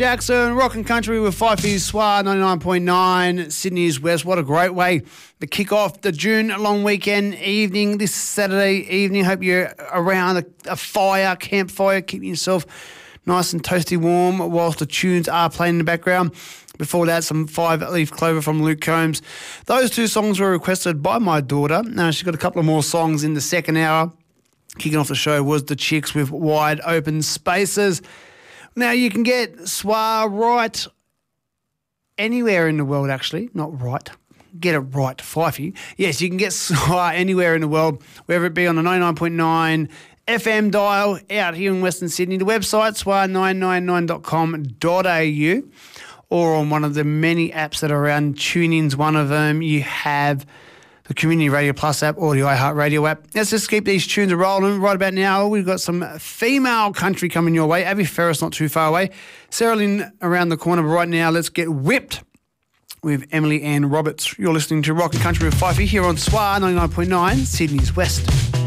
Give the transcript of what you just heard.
Jackson, Rock and Country with Fifey's Swar 99.9, Sydney's West. What a great way to kick off the June long weekend evening this Saturday evening. Hope you're around a fire, campfire, keeping yourself nice and toasty warm whilst the tunes are playing in the background. Before that, some Five Leaf Clover from Luke Combs. Those two songs were requested by my daughter. Now, she's got a couple of more songs in the second hour. Kicking off the show was The Chicks with Wide Open Spaces. Now, you can get Swar right anywhere in the world, actually. Not right. Get it right, Fifey. Yes, you can get Swar anywhere in the world, whether it be on the 99.9 FM dial out here in Western Sydney. The website, swar999.com.au, or on one of the many apps that are around. TuneIn's one of them. You have the Community Radio Plus app or the iHeartRadio app. Let's just keep these tunes rolling. Right about now, we've got some female country coming your way. Abby Ferris not too far away. Sarah Lynn around the corner. But right now, let's get whipped with Emily Ann Roberts. You're listening to Rock and Country with Fifey here on SWAR 99.9, Sydney's West.